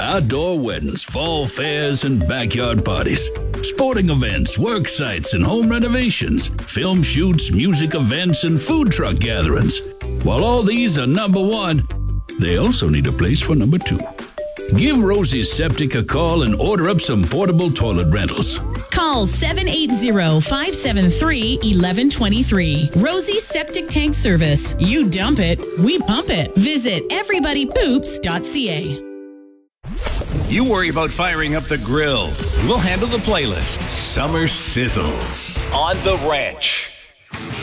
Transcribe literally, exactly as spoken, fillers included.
outdoor weddings, fall fairs, and backyard parties, sporting events, work sites, and home renovations, film shoots, music events, and food truck gatherings. While all these are number one, they also need a place for number two. Give Rosie's Septic a call and order up some portable toilet rentals. Call seven eight zero, five seven three, one one two three. Rosie's Septic Tank Service. You dump it, we pump it. Visit everybody poops dot c a. You worry about firing up the grill. We'll handle the playlist. Summer Sizzles on The Ranch.